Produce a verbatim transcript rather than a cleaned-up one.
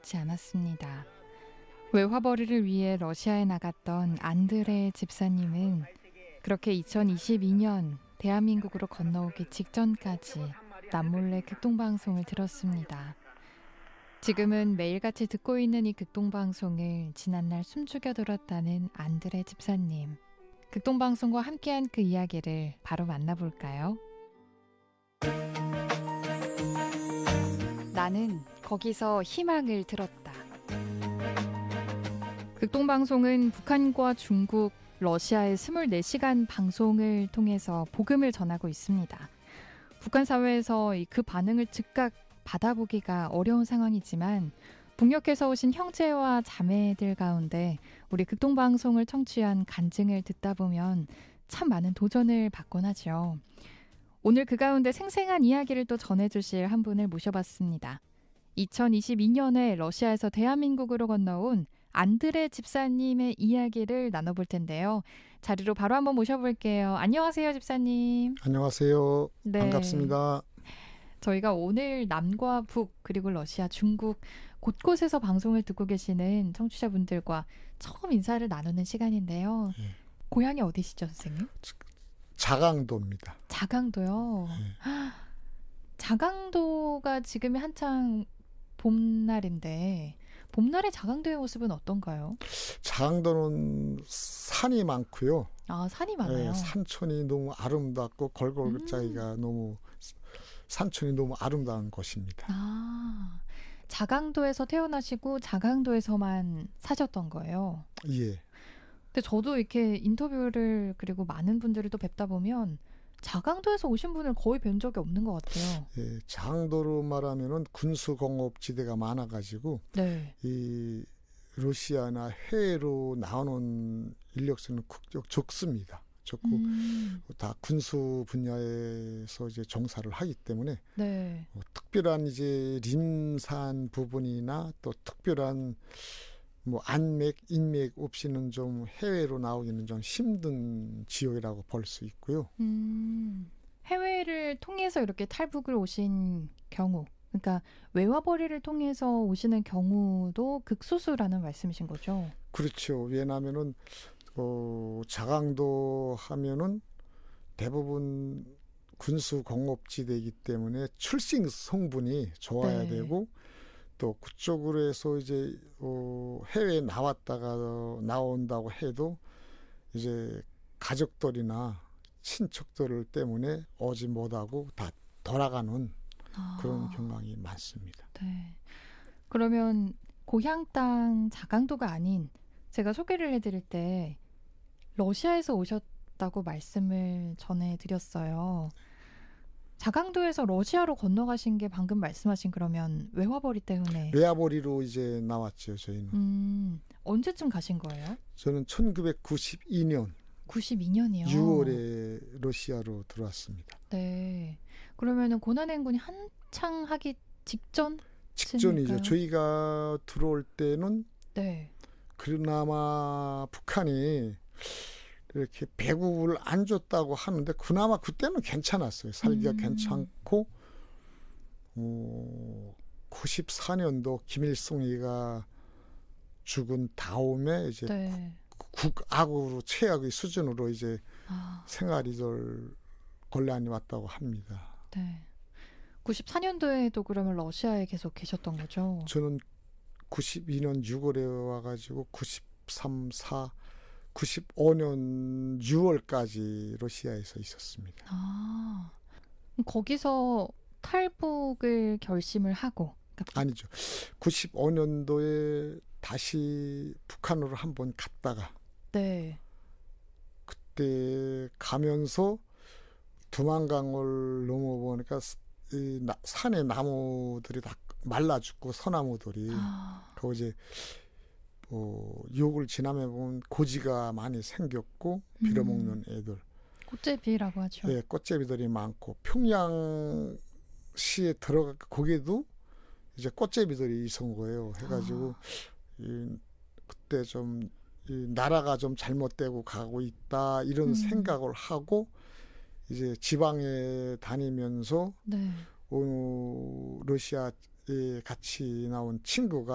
많지 않았습니다. 외화벌이를 위해 러시아에 나갔던 안드레 집사님은 그렇게 이천이십이 년 대한민국으로 건너오기 직전까지 남몰래 극동방송을 들었습니다. 지금은 매일같이 듣고 있는 이 극동방송을 지난날 숨죽여 들었다는 안드레 집사님. 극동방송과 함께한 그 이야기를 바로 만나볼까요? 나는 거기서 희망을 들었다. 극동방송은 북한과 중국, 러시아의 이십사 시간 방송을 통해서 복음을 전하고 있습니다. 북한 사회에서 그 반응을 즉각 받아보기가 어려운 상황이지만 북녘에서 오신 형제와 자매들 가운데 우리 극동방송을 청취한 간증을 듣다 보면 참 많은 도전을 받곤 하죠. 오늘 그 가운데 생생한 이야기를 또 전해주실 한 분을 모셔봤습니다. 이천이십이 년에 러시아에서 대한민국으로 건너온 안드레 집사님의 이야기를 나눠볼 텐데요. 자리로 바로 한번 모셔볼게요. 안녕하세요, 집사님. 안녕하세요. 네. 반갑습니다. 저희가 오늘 남과 북 그리고 러시아, 중국 곳곳에서 방송을 듣고 계시는 청취자분들과 처음 인사를 나누는 시간인데요. 네. 고향이 어디시죠, 선생님? 자강도입니다. 자강도요? 네. 자강도가 지금이 한창 봄날인데 봄날의 자강도의 모습은 어떤가요? 자강도는 산이 많고요. 아, 산이 많아요? 네, 산천이 너무 아름답고 걸걸자기가 음. 너무 산천이 너무 아름다운 곳입니다. 아, 자강도에서 태어나시고 자강도에서만 사셨던 거예요? 예. 근데 저도 이렇게 인터뷰를 그리고 많은 분들을 또 뵙다 보면 자강도에서 오신 분을 거의 뵌 적이 없는 것 같아요. 예, 자강도로 말하면은 군수공업지대가 많아가지고 네. 이 러시아나 해외로 나오는 인력수는 적습니다. 적고 음. 다 군수 분야에서 이제 종사를 하기 때문에 네. 뭐 특별한 이제 림산 부분이나 또 특별한 뭐 안맥, 인맥 없이는 좀 해외로 나오기는 좀 힘든 지역이라고 볼 수 있고요. 음, 해외를 통해서 이렇게 탈북을 오신 경우, 그러니까 외화벌이를 통해서 오시는 경우도 극소수라는 말씀이신 거죠? 그렇죠. 왜냐하면은 어, 자강도 하면은 대부분 군수 공업지대이기 때문에 출생 성분이 좋아야 네. 되고 또 그쪽으로 해서 이제 어, 해외에 나왔다가 나온다고 해도 이제 가족들이나 친척들 때문에 오지 못하고 다 돌아가는 아. 그런 경향이 많습니다. 네. 그러면 고향 땅 자강도가 아닌 제가 소개를 해드릴 때 러시아에서 오셨다고 말씀을 전해드렸어요. 자강도에서 러시아로 건너가신 게 방금 말씀하신 그러면 외화벌이 때문에? 외화벌이로 이제 나왔죠, 저희는. 음, 언제쯤 가신 거예요? 저는 천구백구십이 년. 구십이 년이요? 유월에 러시아로 들어왔습니다. 네. 그러면은 고난행군이 한창 하기 직전? 직전이죠. 저희가 들어올 때는 네. 그나마 북한이 이렇게 배국을 안 줬다고 하는데 그나마 그때는 괜찮았어요. 살기가 음. 괜찮고 어, 구십사 년도 김일성이가 죽은 다음에 이제 네. 국악으로 최악의 수준으로 이제 아. 생활이 좀 곤란이 왔다고 합니다. 네. 구십사 년도에도 그러면 러시아에 계속 계셨던 거죠? 저는 구십이 년 유월에 와가지고 구십삼, 사, 구십오 년 유월까지 러시아에서 있었습니다. 아, 거기서 탈북을 결심을 하고? 그러니까 아니죠. 구십오 년도에 다시 북한으로 한번 갔다가 네. 그때 가면서 두만강을 넘어보니까 이 나, 산의 나무들이 다 말라 죽고 소나무들이 아. 그 이제 어, 유혹을 지나면 보면 고지가 많이 생겼고 빌어먹는 애들. 꽃제비라고 하죠. 예, 꽃제비들이 많고 평양시에 들어가 거기에도 이제 꽃제비들이 있은 거예요. 해가지고 아. 이, 그때 좀 이 나라가 좀 잘못되고 가고 있다 이런 음. 생각을 하고 이제 지방에 다니면서 네. 어, 러시아에 같이 나온 친구가